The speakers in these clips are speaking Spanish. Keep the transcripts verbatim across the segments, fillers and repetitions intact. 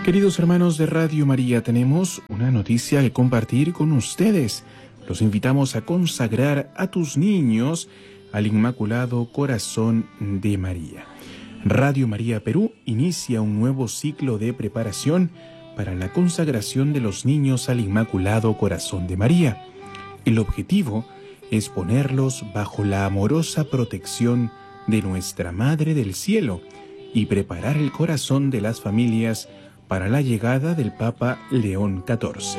Queridos hermanos de Radio María, tenemos una noticia que compartir con ustedes. Los invitamos a consagrar a tus niños al Inmaculado Corazón de María. Radio María Perú inicia un nuevo ciclo de preparación para la consagración de los niños al Inmaculado Corazón de María. El objetivo es ponerlos bajo la amorosa protección de nuestra Madre del Cielo y preparar el corazón de las familias para la llegada del Papa León catorce.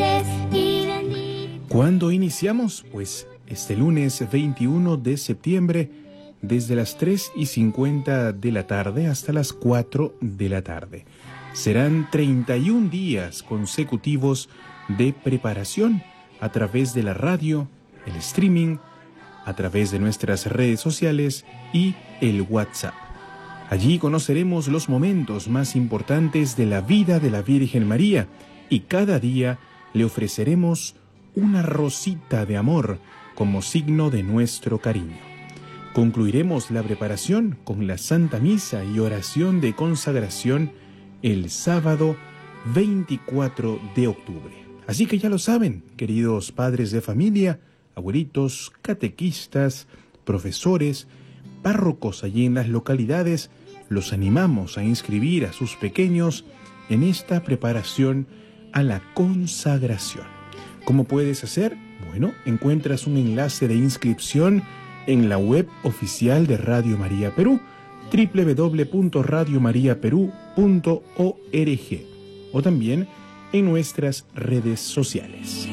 ¿Cuándo iniciamos? Pues este lunes veintiuno de septiembre, desde las tres y cincuenta de la tarde hasta las cuatro de la tarde. Serán treinta y un días consecutivos de preparación a través de la radio, el streaming, a través de nuestras redes sociales y el WhatsApp. Allí conoceremos los momentos más importantes de la vida de la Virgen María y cada día le ofreceremos una rosita de amor como signo de nuestro cariño. Concluiremos la preparación con la Santa Misa y oración de consagración el sábado veinticuatro de octubre. Así que ya lo saben, queridos padres de familia, abuelitos, catequistas, profesores, párrocos allí en las localidades, los animamos a inscribir a sus pequeños en esta preparación a la consagración. ¿Cómo puedes hacer? Bueno, encuentras un enlace de inscripción en la web oficial de Radio María Perú, doble u doble u doble u punto radio maría perú punto org, o también en nuestras redes sociales.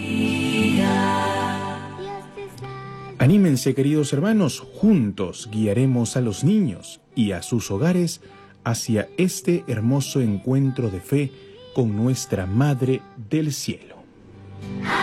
Anímense, queridos hermanos, juntos guiaremos a los niños y a sus hogares hacia este hermoso encuentro de fe con nuestra Madre del Cielo.